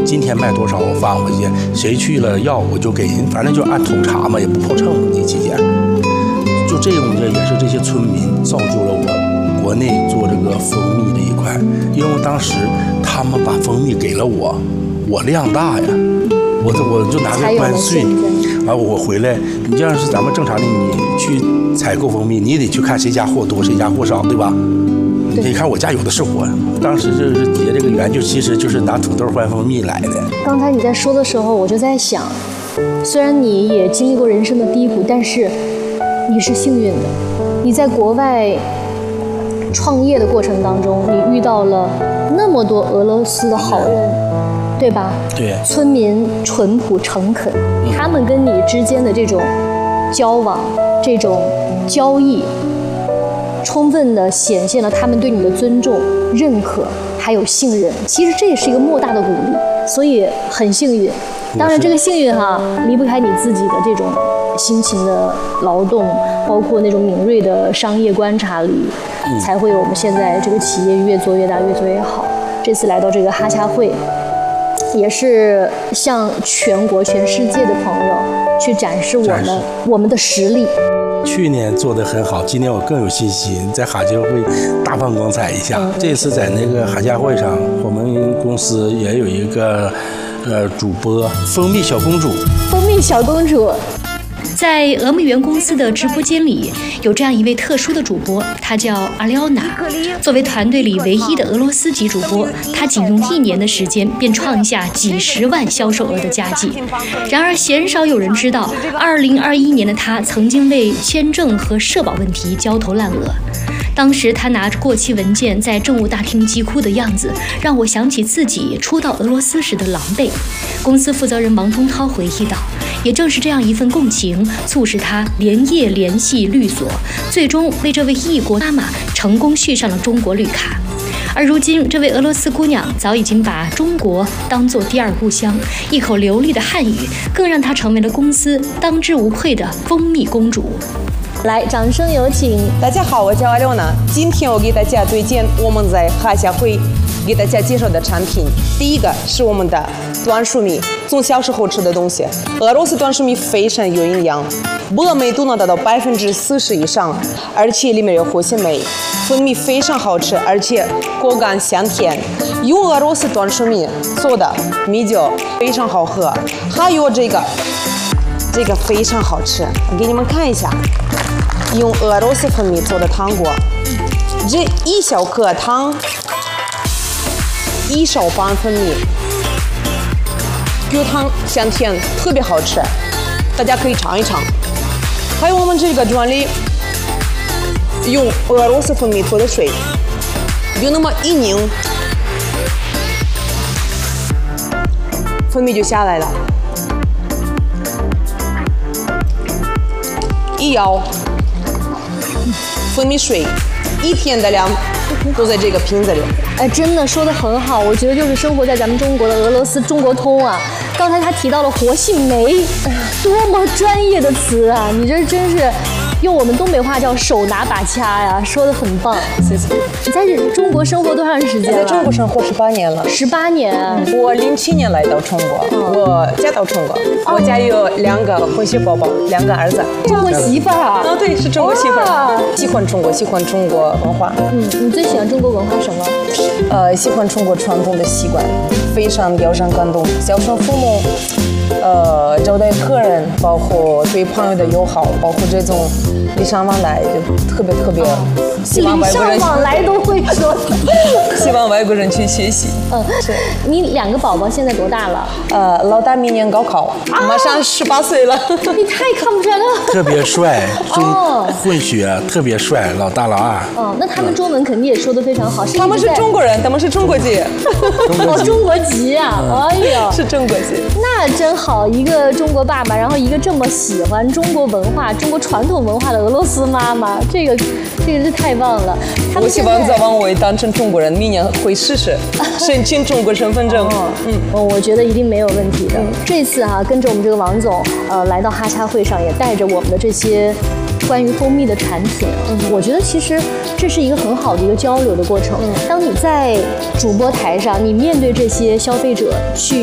今天卖多少我发回去，谁去了要我就给人，反正就按统查嘛，也不泡秤那期间。就这种也是这些村民造就了我国内做这个蜂蜜这一块，因为当时他们把蜂蜜给了我，我量大呀，我就拿个关税，我回来，你要是咱们正常的你去采购蜂蜜，你得去看谁家货多谁家货少，对吧？你看我家有的是货，当时就是结这个缘，就其实就是拿土豆换蜂蜜来的。 刚才你在说的时候，我就在想，虽然你也经历过人生的低谷，但是你是幸运的，你在国外创业的过程当中，你遇到了那么多俄罗斯的好人，对吧？ 对， 村民淳朴诚恳，他们跟你之间的这种交往、这种交易，充分地显现了他们对你的尊重、认可，还有信任。其实这也是一个莫大的鼓励，所以很幸运。当然，这个幸运离不开你自己的这种辛勤的劳动，包括那种敏锐的商业观察力，才会有我们现在这个企业越做越大，越做越好。这次来到这个哈夏会，也是向全国、全世界的朋友去展示我们的实力。 去年做得很好，今年我更有信心，在哈夏会大放光彩一下。这次在那个哈夏会上，我们公司也有一个主播蜂蜜小公主。 蜂蜜小公主。 在俄蜜源公司的直播间里，有这样一位特殊的主播，她叫阿廖娜。作为团队里唯一的俄罗斯籍主播，她仅用1年的时间便创下几10万销售额的佳绩。然而，鲜少有人知道，2021年的她曾经为签证和社保问题焦头烂额。当时他拿着过期文件在政务大厅急哭的样子，让我想起自己初到俄罗斯时的狼狈。公司负责人王东涛回忆道，也正是这样一份共情，促使他连夜联系律所，最终为这位异国妈妈成功续上了中国绿卡。而如今，这位俄罗斯姑娘早已经把中国当作第2故乡，一口流利的汉语更让她成为了公司当之无愧的蜂蜜公主。 来，掌声有请！ 大家好，我叫阿廖娜。今天我给大家推荐我们在哈夏会给大家介绍的产品。第一个是我们的椴树蜜，从小时候吃的东西。俄罗斯椴树蜜非常有营养，波美度能达到40%以上，而且里面有活性酶。蜂蜜非常好吃，而且口感香甜。用俄罗斯椴树蜜做的蜜酒非常好喝，还有这个非常好吃，我给你们看一下。用俄罗斯蜂蜜做的糖果，这1小颗糖，1勺半蜂蜜，有糖香甜，特别好吃，大家可以尝一尝。还有我们这个专利，用俄罗斯蜂蜜做的水，有那么一拧，蜂蜜就下来了，一摇。蜂蜜水1天的量都在这个瓶子里。 哎，真的说得很好，我觉得就是生活在咱们中国的俄罗斯中国通啊。刚才他提到了活性酶，多么专业的词啊！你这真是用我们东北话叫手拿把掐呀，说得很棒。 谢谢。 你在中国生活多长时间了？ 在中国生活18年了。 18年。 我07年来到中国，我嫁到中国，我家有2个混血宝宝，2个儿子。 中国媳妇儿啊？ 对，是中国媳妇儿。喜欢中国，喜欢中国文化。 你最喜欢中国文化什么？ 喜欢中国传统的习惯，非常让人感动。孝顺父母，招待客人，包括对朋友的友好，包括这种礼尚往来，就特别希望外国人礼尚往来都会说， 希望外国人去学习。 是。你2个宝宝现在多大了？ 老大明年高考，马上18岁了。 你太看不出来了。 特别帅，混血，特别帅，老大老二。 那他们中文肯定也说得非常好。 他们是中国人，他们是中国籍。 中国籍啊！哎呀， 是中国籍。 那真好，一个中国爸爸，然后一个这么喜欢中国文化、中国传统文化的俄罗斯妈妈，这个是太棒了。 我希望早晚我会当成中国人，明年会试试申请中国身份证。 我觉得一定没有问题的。这次跟着我们这个王总，来到哈夏会上，也带着我们的这些关于蜂蜜的产品。我觉得其实这是一个很好的一个交流的过程。当你在主播台上，你面对这些消费者去